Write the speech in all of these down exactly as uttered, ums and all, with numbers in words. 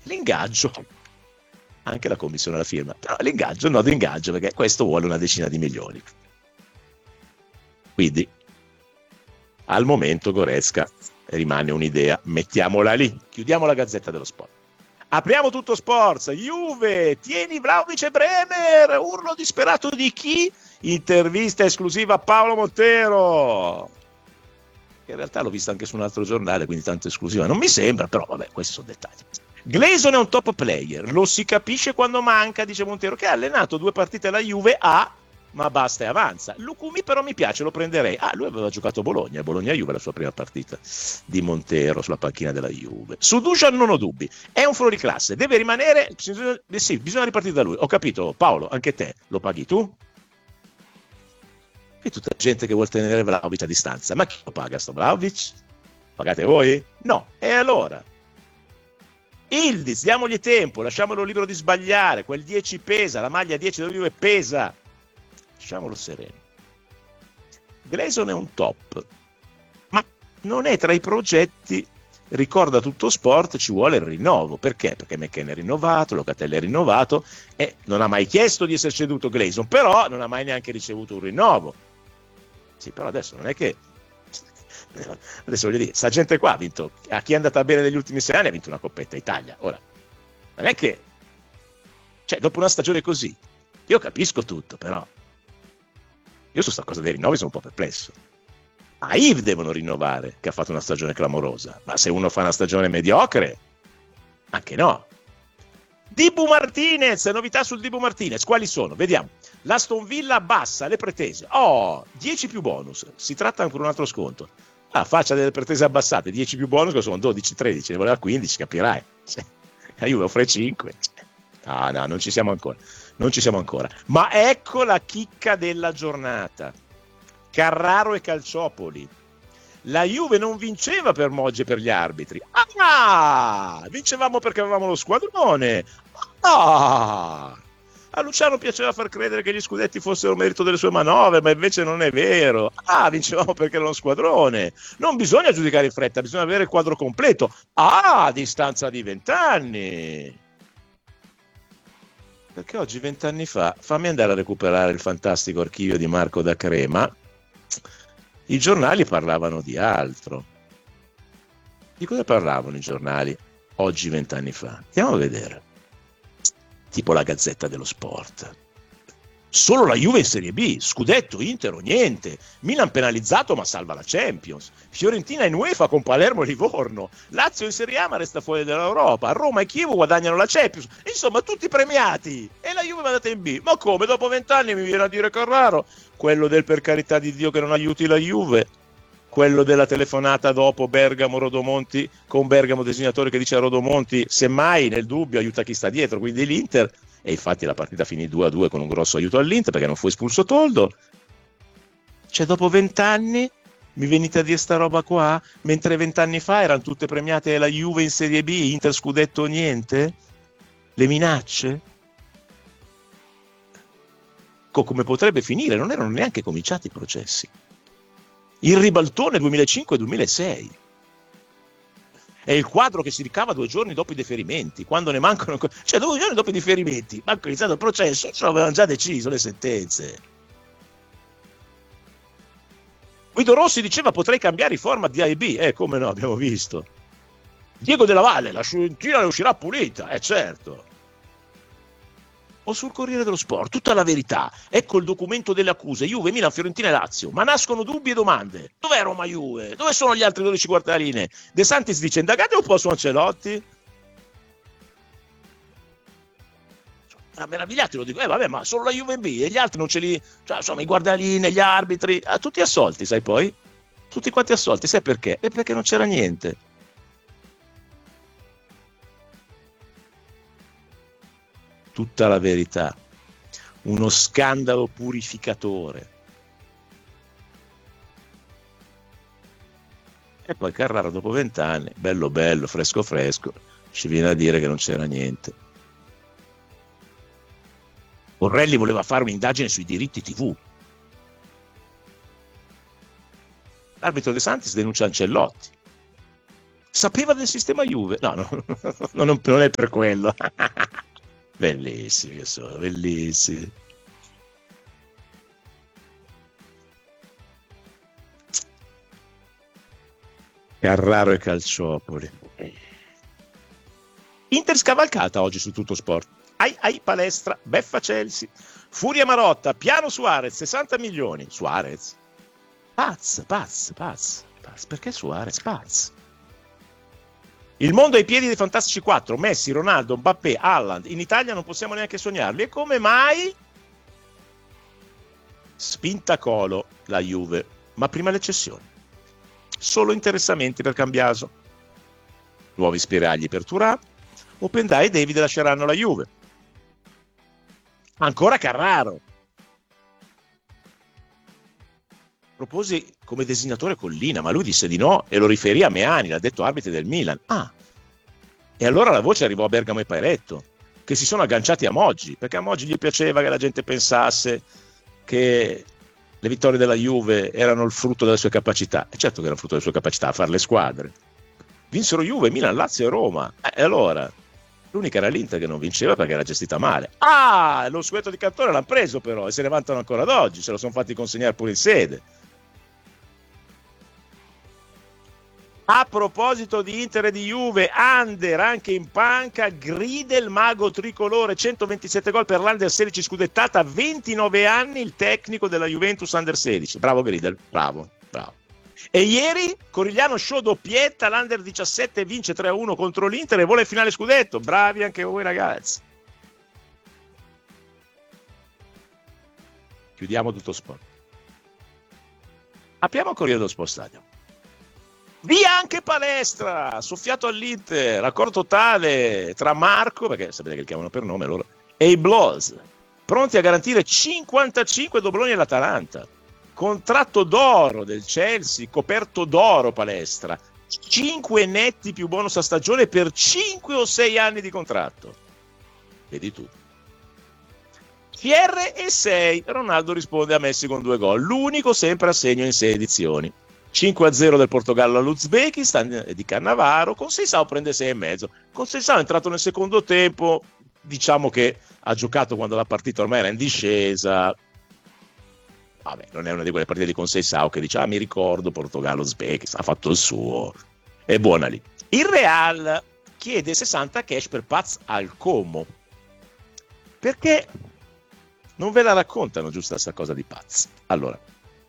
l'ingaggio. Anche la commissione la firma, però l'ingaggio, no d'ingaggio, perché questo vuole una decina di milioni. Quindi, al momento Goretzka rimane un'idea, mettiamola lì, chiudiamo la Gazzetta dello Sport. Apriamo Tutto Sports. Juve, tieni Vlahovic e Bremer, urlo disperato di chi? Intervista esclusiva a Paolo Montero. In realtà l'ho vista anche su un altro giornale, quindi tanto esclusiva non mi sembra, però vabbè, questi sono dettagli. Gleason è un top player, lo si capisce quando manca, dice Montero, che ha allenato due partite alla Juve a, ma basta e avanza. Lucumi però mi piace, lo prenderei. Ah, lui aveva giocato a Bologna, Bologna-Juve la sua prima partita di Montero sulla panchina della Juve. Su Dusan non ho dubbi, è un fuoriclasse, deve rimanere, sì, bisogna ripartire da lui. Ho capito, Paolo, anche te, lo paghi tu? E tutta gente che vuole tenere Vlahovic a distanza, ma chi lo paga sto Vlahovic? Pagate voi? No, e allora? Ildiz, diamogli tempo, lasciamolo libero di sbagliare, quel dieci pesa, la maglia dieci della Juve pesa, lasciamolo sereno. Gleason è un top, ma non è tra i progetti, ricorda Tutto Sport, ci vuole il rinnovo. Perché? Perché McKenna è rinnovato, Locatelli è rinnovato e non ha mai chiesto di essere ceduto Gleason, però non ha mai neanche ricevuto un rinnovo. Sì, però adesso non è che adesso voglio dire, sta gente qua ha vinto, a chi è andata bene negli ultimi sei anni ha vinto una Coppetta Italia. Ora, non è che, cioè, dopo una stagione così, io capisco tutto, però io su sta cosa dei rinnovi sono un po' perplesso. A Yves devono rinnovare, che ha fatto una stagione clamorosa, ma se uno fa una stagione mediocre, anche no. Dibu Martinez, novità sul Dibu Martinez, quali sono? Vediamo. L'Aston Villa abbassa le pretese, oh, dieci più bonus, si tratta ancora un altro sconto. Ah, faccia delle pretese abbassate, dieci più bonus che sono dodici tredici, ne voleva quindici, capirai. Cioè, la Juve offre cinque. Ah, no, non ci siamo ancora, non ci siamo ancora. Ma ecco la chicca della giornata. Carraro e Calciopoli. La Juve non vinceva per Moggi e per gli arbitri. Ah, vincevamo perché avevamo lo squadrone. Ah, a Luciano piaceva far credere che gli scudetti fossero merito delle sue manovre, ma invece non è vero. Ah, vincevamo perché era uno squadrone. Non bisogna giudicare in fretta, bisogna avere il quadro completo. Ah, a distanza di vent'anni. Perché oggi, vent'anni fa, fammi andare a recuperare il fantastico archivio di Marco da Crema, i giornali parlavano di altro. Di cosa parlavano i giornali oggi, vent'anni fa? Andiamo a vedere. Tipo la Gazzetta dello Sport. Solo la Juve in Serie B, scudetto, Inter o niente. Milan penalizzato ma salva la Champions. Fiorentina in UEFA con Palermo e Livorno. Lazio in Serie A ma resta fuori dall'Europa. Roma e Chievo guadagnano la Champions. Insomma, tutti premiati. E la Juve è andata in B. Ma come? Dopo vent'anni mi viene a dire Carraro? Quello del per carità di Dio che non aiuti la Juve. Quello della telefonata dopo Bergamo-Rodomonti, con Bergamo designatore che dice a Rodomonti, semmai nel dubbio aiuta chi sta dietro, quindi l'Inter, e infatti la partita finì due a due con un grosso aiuto all'Inter perché non fu espulso Toldo. Cioè, dopo vent'anni mi venite a dire sta roba qua? Mentre vent'anni fa erano tutte premiate la Juve in Serie B, Inter scudetto niente? Le minacce? Co- come potrebbe finire? Non erano neanche cominciati i processi. Il ribaltone duemilacinque duemilasei è il quadro che si ricava due giorni dopo i deferimenti, quando ne mancano, cioè due giorni dopo i deferimenti, ma è iniziato il processo, ce l'avevano già deciso le sentenze. Guido Rossi diceva potrei cambiare i format di A e B, eh come no, abbiamo visto. Diego Della Valle, la scientina ne uscirà pulita, eh certo. O sul Corriere dello Sport, tutta la verità. Ecco il documento delle accuse, Juve, Milan, Fiorentina e Lazio. Ma nascono dubbi e domande. Dov'è Roma Juve? Dove sono gli altri dodici quartaline? De Santis dice, indagate un po' su Ancelotti. Ah, meravigliati, lo dico, eh vabbè, ma solo la Juve in B e gli altri non ce li... Cioè, insomma, i guardaline, gli arbitri, ah, tutti assolti, sai poi? Tutti quanti assolti, sai perché? E perché non c'era niente. Tutta la verità, uno scandalo purificatore. E poi Carraro dopo vent'anni, bello bello, fresco fresco, ci viene a dire che non c'era niente. Orrelli voleva fare un'indagine sui diritti tivù. L'arbitro De Santis denuncia Ancelotti. Sapeva del sistema Juve? No, no, non, non è per quello. Bellissimi che sono, bellissimi. Carraro e Calciopoli. Inter scavalcata oggi su Tutto Sport. Ai, ai palestra, beffa Chelsea, Furia Marotta, piano Suarez, sessanta milioni. Suarez? Paz, paz, paz, paz. Perché Suarez? Paz. Il mondo ai piedi dei Fantastici quattro, Messi, Ronaldo, Mbappé, Haaland. In Italia non possiamo neanche sognarli. E come mai? Spinta colo la Juve, ma prima le cessioni. Solo interessamenti per Cambiaso. Nuovi spiragli per Thuram. Openda e David lasceranno la Juve. Ancora Carraro. Proposi come designatore Collina, ma lui disse di no e lo riferì a Meani, l'ha detto arbitri del Milan. Ah, e allora la voce arrivò a Bergamo e Pairetto, che si sono agganciati a Moggi, perché a Moggi gli piaceva che la gente pensasse che le vittorie della Juve erano il frutto delle sue capacità. E certo che era il frutto delle sue capacità a fare le squadre. Vinsero Juve, Milan, Lazio e Roma. E allora? L'unica era l'Inter che non vinceva perché era gestita male. Ah, lo scudetto di Cantone l'hanno preso però e se ne vantano ancora ad oggi, se lo sono fatti consegnare pure in sede. A proposito di Inter e di Juve, under anche in panca, grida il mago tricolore, centoventisette gol per l'Under sedici scudettata, ventinove anni il tecnico della Juventus Under sedici. Bravo Gridel, bravo, bravo. E ieri Corigliano show doppietta, l'Under diciassette vince tre a uno contro l'Inter e vola in finale scudetto. Bravi anche voi ragazzi. Chiudiamo Tutto Sport. Apriamo Corriere dello Sport Stadio. Via anche palestra, soffiato all'Inter, accordo totale tra Marco, perché sapete che li chiamano per nome loro, e i Blues, pronti a garantire cinquantacinque dobloni all'Atalanta. Contratto d'oro del Chelsea, coperto d'oro palestra, cinque netti più bonus a stagione per cinque o sei anni di contratto. Vedi tu. C R e sei, Ronaldo risponde a Messi con due gol, l'unico sempre a segno in sei edizioni. cinque a zero del Portogallo all'Uzbekistan di Cannavaro, con Seisao prende sei e mezzo. Con Seisao è entrato nel secondo tempo, diciamo che ha giocato quando la partita ormai era in discesa. Vabbè, non è una di quelle partite di Conceição che dice ah mi ricordo Portogallo-Uzbekistan, ha fatto il suo, è buona lì. Il Real chiede sessanta cash per Paz al Como, perché non ve la raccontano giusta questa cosa di Paz. Allora,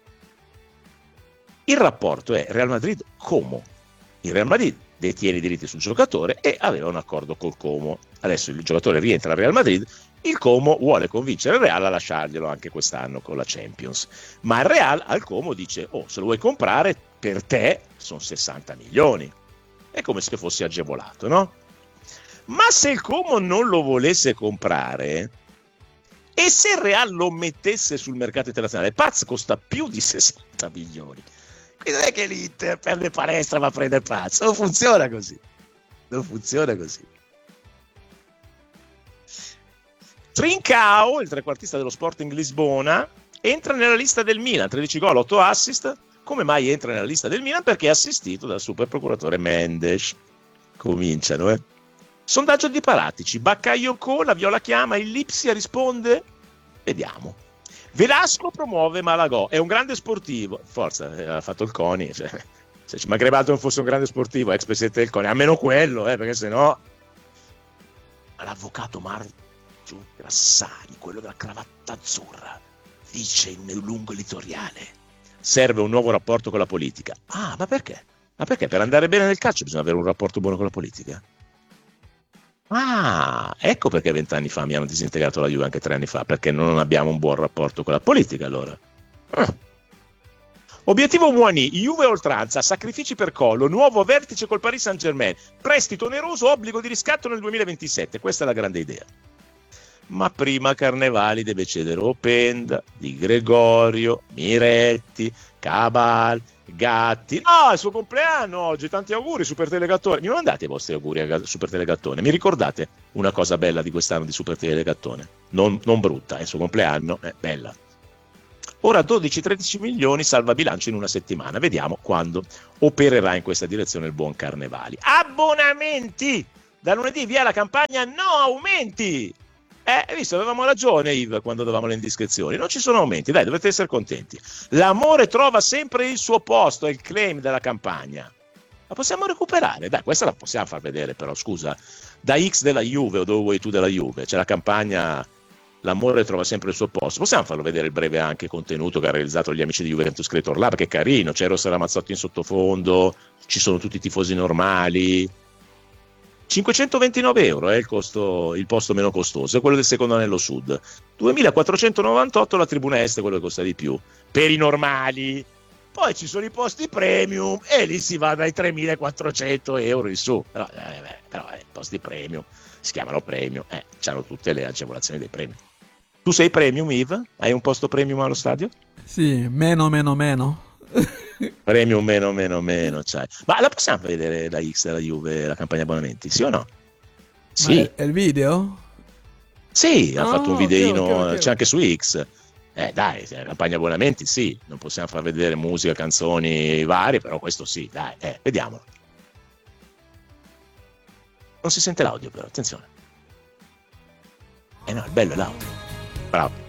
il rapporto è Real Madrid-Como. Il Real Madrid detiene i diritti sul giocatore e aveva un accordo col Como. Adesso il giocatore rientra al Real Madrid, il Como vuole convincere il Real a lasciarglielo anche quest'anno con la Champions. Ma il Real al Como dice, oh, se lo vuoi comprare, per te sono sessanta milioni. È come se fosse agevolato, no? Ma se il Como non lo volesse comprare, e se il Real lo mettesse sul mercato internazionale, Paz costa più di sessanta milioni. Quindi non è che l'Inter perde palestra ma prende Paz. Non funziona così. Non funziona così. Trincao, il trequartista dello Sporting Lisbona, entra nella lista del Milan, tredici gol, otto assist. Come mai entra nella lista del Milan? Perché è assistito dal super procuratore Mendes. Cominciano, eh. Sondaggio di Paratici. Bakayoko, la Viola chiama, il Lipsia risponde. Vediamo. Velasco promuove Malagò, è un grande sportivo. Forza, eh, ha fatto il CONI. Cioè, se ci mancherebbe altro non fosse un grande sportivo, ex presidente del CONI, almeno quello, eh, perché sennò. L'avvocato Mario Grassani, quello della cravatta azzurra, dice in un lungo editoriale: serve un nuovo rapporto con la politica. Ah, ma perché? Ma perché? Per andare bene nel calcio bisogna avere un rapporto buono con la politica? Ah, ecco perché vent'anni fa mi hanno disintegrato la Juve, anche tre anni fa, perché non abbiamo un buon rapporto con la politica, allora. Ah. Obiettivo Muani, Juve oltranza, sacrifici per Collo, nuovo vertice col Paris Saint-Germain, prestito oneroso, obbligo di riscatto nel duemilaventisette, questa è la grande idea. Ma prima Carnevali deve cedere Openda, Di Gregorio, Miretti, Cabal, Gatti. No, è il suo compleanno oggi, tanti auguri Super Telegattone. Mi mandate i vostri auguri a Super Telegattone. Mi ricordate una cosa bella di quest'anno di Super Telegattone? Non, non brutta, è il suo compleanno, è bella. Ora dodici tredici milioni salva bilancio in una settimana. Vediamo quando opererà in questa direzione il buon Carnevali. Abbonamenti! Da lunedì via la campagna, no aumenti! Eh, hai visto, avevamo ragione Yves quando davamo le indiscrezioni. Non ci sono aumenti, dai, dovete essere contenti. L'amore trova sempre il suo posto, è il claim della campagna. La possiamo recuperare? Dai, questa la possiamo far vedere però, scusa. Da X della Juve o dove vuoi tu della Juve, c'è la campagna L'amore trova sempre il suo posto. Possiamo farlo vedere il breve anche contenuto che ha realizzato gli amici di Juventus Creator Lab, che è carino, c'è Rossa Ramazzotti in sottofondo, ci sono tutti i tifosi normali. cinquecentoventinove euro è il costo, il posto meno costoso, è quello del secondo anello sud. duemilaquattrocentonovantotto la tribuna est, quello che costa di più, per i normali. Poi ci sono i posti premium e lì si va dai tremilaquattrocento euro in su. Però, eh, beh, però eh, posti premium, si chiamano premium, eh, hanno tutte le agevolazioni dei premium. Tu sei premium, Yves? Hai un posto premium allo stadio? Sì, meno, meno, meno. Premium meno, meno, meno, cioè. Ma la possiamo vedere la X della Juve, la campagna abbonamenti, sì o no? Sì. Ma è il video? Sì, ha Ah, fatto un ok, videino, ok, ok. c'è anche su X. Eh dai, la campagna abbonamenti sì, non possiamo far vedere musica, canzoni varie, però questo sì, dai, eh, vediamolo. Non si sente l'audio però, attenzione. Eh no, il bello è l'audio. Bravo.